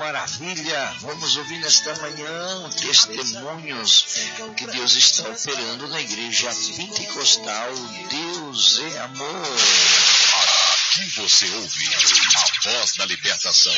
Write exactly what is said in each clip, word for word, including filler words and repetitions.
maravilha! Vamos ouvir nesta manhã testemunhos que Deus está operando na igreja pentecostal. Deus é amor. Aqui você ouve a voz da libertação.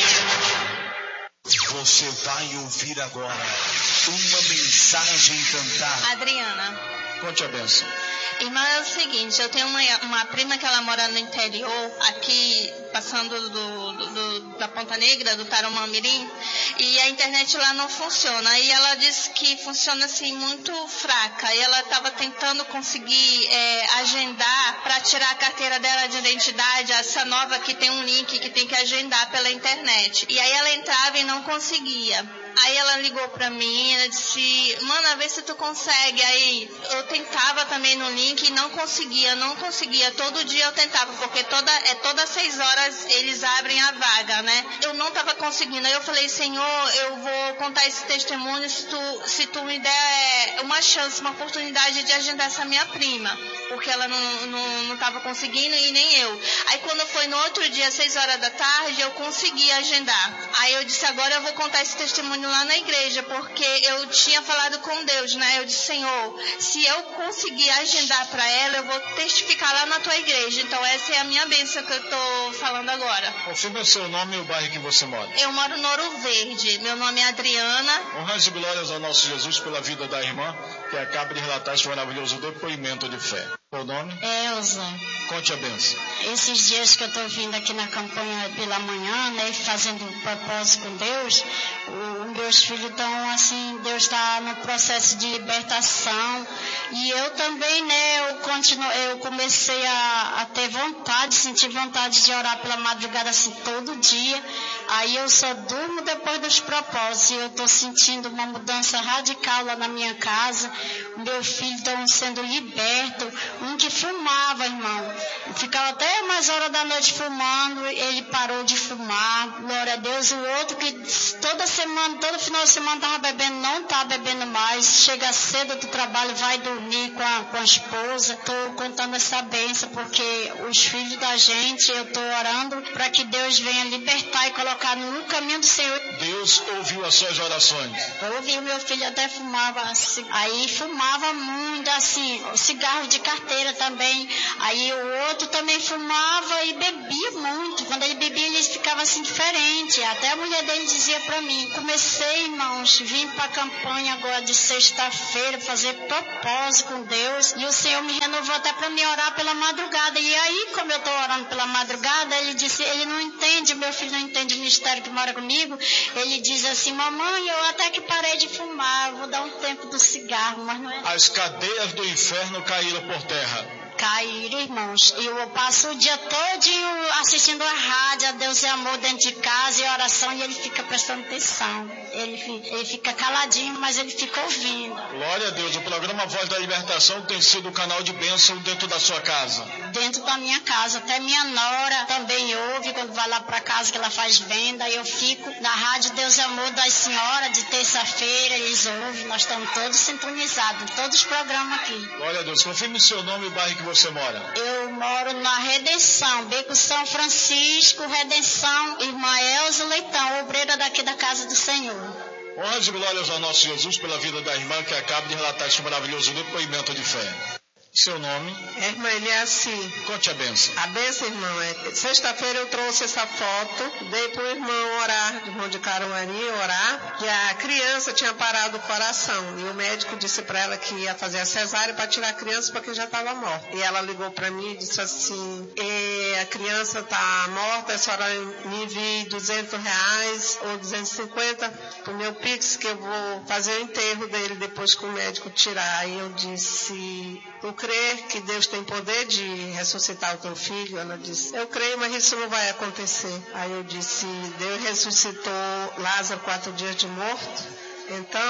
Você vai ouvir agora uma mensagem cantada. Adriana. Conte a bênção. Irmã, é o seguinte, eu tenho uma, uma prima que ela mora no interior, aqui passando do, do, do, da Ponta Negra, do Tarumã-Mirim, e a internet lá não funciona. E ela disse que funciona assim muito fraca. E ela estava tentando conseguir é, agendar para tirar a carteira dela de identidade, essa nova que tem um link que tem que agendar pela internet. E aí ela entrava e não conseguia. Aí ela ligou pra mim, ela disse, mana, vê se tu consegue. Aí eu tentava também no link e não conseguia, não conseguia. Todo dia eu tentava, porque toda, é, todas seis horas eles abrem a vaga, né? Eu não tava conseguindo. Aí eu falei, Senhor, eu vou contar esse testemunho se tu, se tu me der uma chance, uma oportunidade de agendar essa minha prima. Porque ela não, não, não tava conseguindo e nem eu. Aí quando foi no outro dia, seis horas da tarde, eu consegui agendar. Aí eu disse, agora eu vou contar esse testemunho lá na igreja, porque eu tinha falado com Deus, né? Eu disse, Senhor, se eu conseguir agendar para ela, eu vou testificar lá na tua igreja. Então essa é a minha bênção que eu tô falando agora. Confirma o seu nome e o bairro que você mora. Eu moro no Ouro Verde. Meu nome é Adriana. Honras e glórias ao nosso Jesus pela vida da irmã que acaba de relatar esse maravilhoso depoimento de fé. O nome? Elza. Conte a bênção. Esses dias que eu estou vindo aqui na campanha pela manhã, né, fazendo propósito com Deus, os meus filhos estão assim, Deus está no processo de libertação. E eu também, né, eu, continuo, eu comecei a, a ter vontade, sentir vontade de orar pela madrugada assim todo dia. Aí eu só durmo depois dos propósitos. E eu estou sentindo uma mudança radical lá na minha casa. Meus filhos estão sendo libertos. Um que fumava, irmão. Ficava até mais hora da noite fumando. Ele parou de fumar. Glória a Deus. O outro que toda semana, todo final de semana estava bebendo, não está bebendo mais. Chega cedo do trabalho, vai dormir com a, com a esposa. Estou contando essa bênção porque os filhos da gente, eu estou orando para que Deus venha libertar e colocar no caminho do Senhor. Deus ouviu as suas orações. Ouviu, meu filho até fumava assim. Aí fumava muito, assim, cigarro de carteira também. Aí o outro também fumava e bebia muito. Quando ele bebia, ele ficava assim diferente. Até a mulher dele dizia pra mim, comecei, irmãos, vim pra campanha agora de sexta-feira, fazer propósito com Deus. E o Senhor me renovou até pra me orar pela madrugada. E aí, como eu tô orando pela madrugada, ele disse, ele não entende, meu filho não entende o mistério que mora comigo. Ele diz assim, mamãe, eu até que parei de fumar, vou dar um tempo do cigarro, mas não é... As cadeias do inferno caíram por terra. Caíram, irmãos. E eu passo o dia todinho assistindo a rádio, a Deus e Amor dentro de casa e oração, e ele fica prestando atenção. Ele, ele fica caladinho, mas ele fica ouvindo. Glória a Deus. O programa Voz da Libertação tem sido o canal de bênção dentro da sua casa. Dentro da minha casa. Até minha nora também ouve, quando vai lá para casa que ela faz venda. Eu fico na rádio Deus e Amor das Senhoras, de terça-feira, eles ouvem. Nós estamos todos sintonizados, todos os programas aqui. Glória a Deus. Confirme o seu nome e o bairro que você mora. Eu moro na Redenção, Beco São Francisco, Redenção, irmã Elza Leitão, obreira daqui da Casa do Senhor. Honras e glórias ao nosso Jesus pela vida da irmã que acaba de relatar este maravilhoso depoimento de fé. Seu nome? É, irmã Eliaci. Conte a bênção. A bênção, irmão, é... Sexta-feira eu trouxe essa foto, dei para o irmão orar, irmão de Caruaru, orar, que a criança tinha parado o coração. E o médico disse para ela que ia fazer a cesárea para tirar a criança porque já estava morta. E ela ligou para mim e disse assim, e a criança está morta, a senhora me envie duzentos reais ou duzentos e cinquenta para o meu Pix, que eu vou fazer o enterro dele depois que o médico tirar. Aí eu disse... Tu crê que Deus tem poder de ressuscitar o teu filho? Ela disse, eu creio, mas isso não vai acontecer. Aí eu disse, Deus ressuscitou Lázaro quatro dias de morto. Então,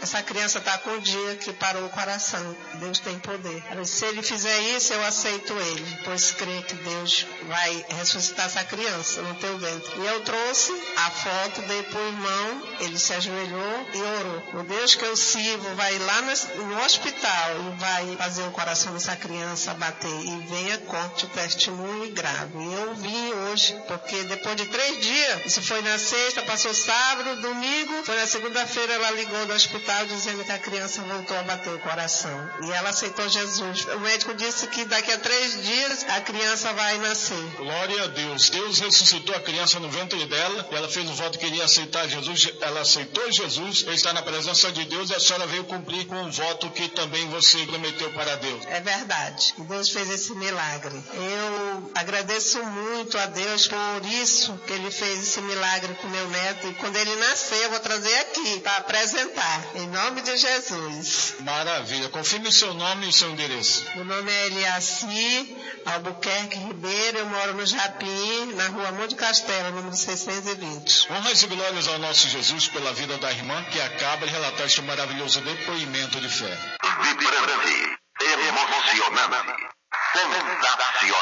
essa criança está com o dia que parou o coração. Deus tem poder. Se ele fizer isso, eu aceito ele, pois creio que Deus vai ressuscitar essa criança no teu ventre. E eu trouxe a foto, dei para o irmão, ele se ajoelhou e orou. O Deus que eu sirvo vai lá no, no hospital e vai fazer o coração dessa criança bater. E venha, conte o testemunho e grave. E eu vim hoje, porque depois de três dias, isso foi na sexta, passou sábado, domingo, foi na segunda-feira, ela ligou do hospital dizendo que a criança voltou a bater o coração. E ela aceitou Jesus. O médico disse que daqui a três dias a criança vai nascer. Glória a Deus. Deus ressuscitou a criança no ventre dela e ela fez o voto que iria aceitar Jesus. Ela aceitou Jesus, está na presença de Deus e a senhora veio cumprir com o voto que também você prometeu para Deus. É verdade. Deus fez esse milagre. Eu agradeço muito a Deus por isso que ele fez esse milagre com meu neto. E quando ele nascer, eu vou trazer aqui para apresentar. Em nome de Jesus. Maravilha. Confirme o seu nome e o seu endereço. Meu nome é Eliaci Albuquerque Ribeiro. Eu moro no Japim, na rua Monte Castelo, número seiscentos e vinte. Honras e glórias ao nosso Jesus pela vida da irmã que acaba de relatar este maravilhoso depoimento de fé. Vibrante, emocionante, sensacional.